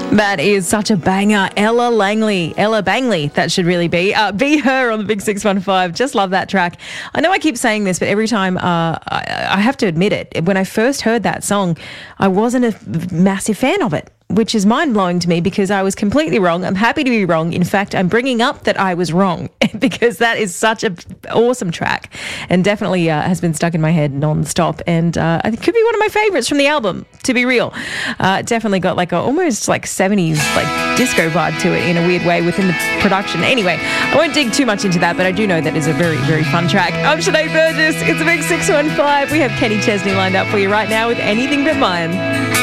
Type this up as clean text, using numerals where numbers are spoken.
That is such a banger. Ella Bangley, that should really be. Be Her on the Big 615. Just love that track. I know I keep saying this, but every time I have to admit it, when I first heard that song, I wasn't a massive fan of it, which is mind-blowing to me because I was completely wrong. I'm happy to be wrong. In fact, I'm bringing up that I was wrong because that is such an awesome track and definitely has been stuck in my head non-stop. And I think it could be one of my favourites from the album, to be real. Definitely got like almost like 70s like disco vibe to it in a weird way within the production. Anyway, I won't dig too much into that, but I do know that is a very, very fun track. I'm Sinead Burgess. It's a Big 615. We have Kenny Chesney lined up for you right now with Anything But Mine.